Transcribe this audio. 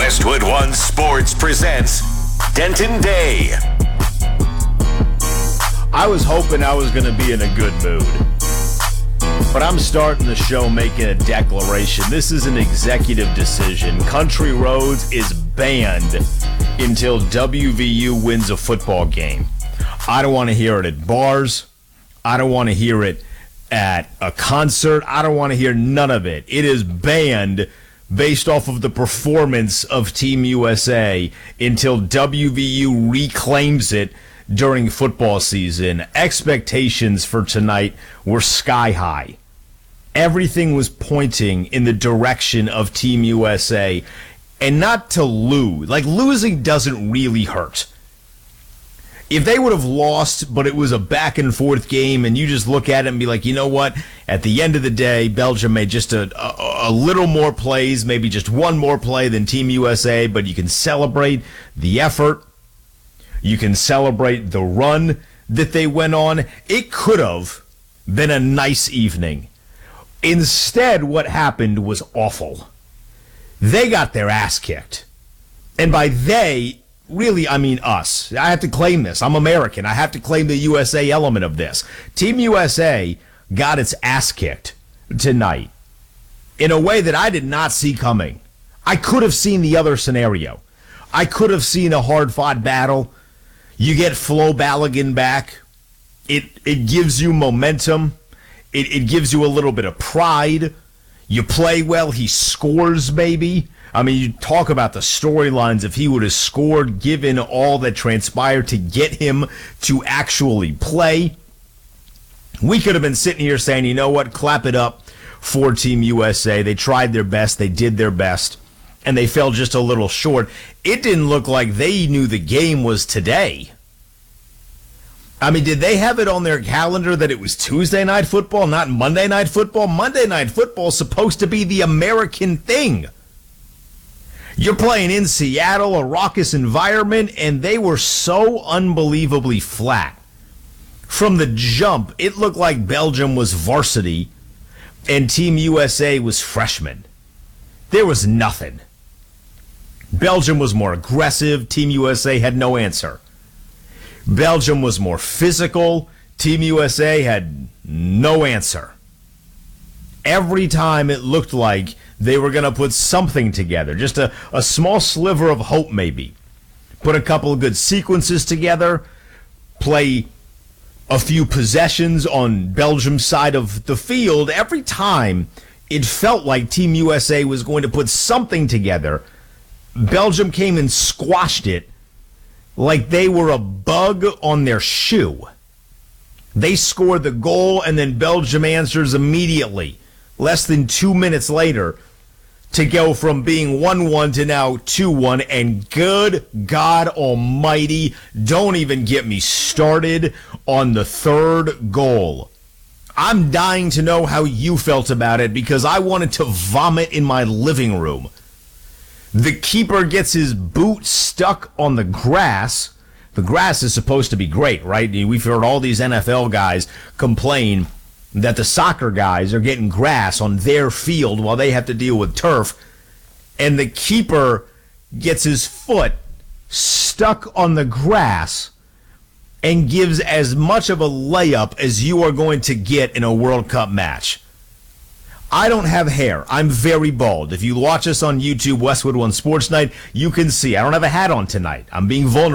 Westwood One Sports presents Denton Day. I was hoping I was going to be in a good mood, but I'm starting the show making a declaration. This is an executive decision. Country Roads is banned until WVU wins a football game. I don't want to hear it at bars. I don't want to hear it at a concert. I don't want to hear none of it. It is banned based off of the performance of Team USA until WVU reclaims it during football season. Expectations for tonight were sky high. Everything was pointing in the direction of Team USA, and not to lose. Like, losing doesn't really hurt. If they would have lost, but it was a back-and-forth game, and you just look at it and be like, you know what? At the end of the day, Belgium made just a little more plays, maybe just one more play than Team USA, but you can celebrate the effort. You can celebrate the run that they went on. It could have been a nice evening. Instead, what happened was awful. They got their ass kicked. And by they, really, I mean us. I have to claim this. I'm American. I have to claim the USA element of this. Team USA got its ass kicked tonight in a way that I did not see coming. I could have seen the other scenario. I could have seen a hard-fought battle. You get Flo Balogun back. It gives you momentum. It gives you a little bit of pride. You play well. He scores, maybe. I mean, you talk about the storylines. If he would have scored, given all that transpired to get him to actually play, we could have been sitting here saying, you know what, clap it up for Team USA. They tried their best. They did their best. And they fell just a little short. It didn't look like they knew the game was today. I mean, did they have it on their calendar that it was Tuesday Night Football, not Monday Night Football? Monday Night Football is supposed to be the American thing. You're playing in Seattle, a raucous environment, and they were so unbelievably flat. From the jump, it looked like Belgium was varsity and Team USA was freshmen. There was nothing. Belgium was more aggressive. Team USA had no answer. Belgium was more physical. Team USA had no answer. Every time it looked like they were going to put something together, just a small sliver of hope maybe. Put a couple of good sequences together, play a few possessions on Belgium's side of the field. Every time it felt like Team USA was going to put something together, Belgium came and squashed it like they were a bug on their shoe. They scored the goal, and then Belgium answers immediately, less than 2 minutes later, to go from being 1-1 to now 2-1. And good God almighty, don't even get me started on the third goal. I'm dying to know how you felt about it, because I wanted to vomit in my living room. The keeper gets his boot stuck on the grass. The grass is supposed to be great, right? We've heard all these NFL guys complain that the soccer guys are getting grass on their field while they have to deal with turf. And the keeper gets his foot stuck on the grass and gives as much of a layup as you are going to get in a World Cup match. I don't have hair. I'm very bald. If you watch us on YouTube, Westwood One Sports Night, you can see I don't have a hat on tonight. I'm being vulnerable.